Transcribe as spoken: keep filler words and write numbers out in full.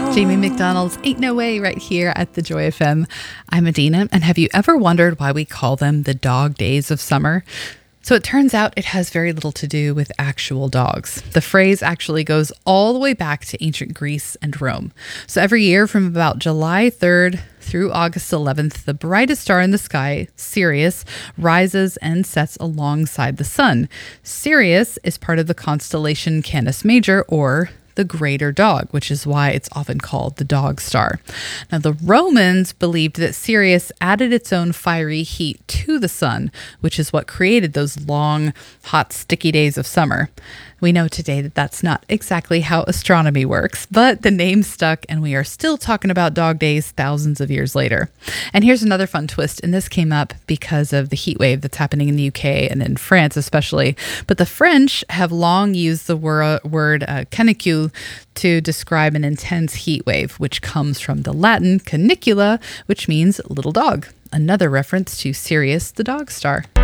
Jamie McDonald's Ain't No Way right here at the Joy F M. I'm Adina, and have you ever wondered why we call them the dog days of summer? So it turns out it has very little to do with actual dogs. The phrase actually goes all the way back to ancient Greece and Rome. So every year from about July third through August eleventh, the brightest star in the sky, Sirius, rises and sets alongside the sun. Sirius is part of the constellation Canis Major, or the greater dog, which is why it's often called the dog star. Now, the Romans believed that Sirius added its own fiery heat to the sun, which is what created those long, hot, sticky days of summer. We know today that that's not exactly how astronomy works, but the name stuck, and we are still talking about dog days thousands of years later. And here's another fun twist, and this came up because of the heat wave that's happening in the U K and in France especially. But the French have long used the wor- word uh, canicule to describe an intense heat wave, which comes from the Latin canicula, which means little dog. Another reference to Sirius the dog star.